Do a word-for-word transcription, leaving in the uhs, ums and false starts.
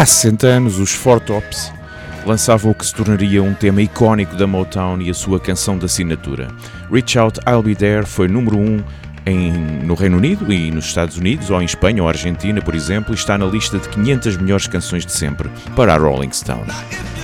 há sessenta anos, os Four Tops lançavam o que se tornaria um tema icónico da Motown e a sua canção de assinatura. Reach Out, I'll Be There foi número um em, no Reino Unido e nos Estados Unidos, ou em Espanha ou Argentina, por exemplo, e está na lista de quinhentas melhores canções de sempre para a Rolling Stone.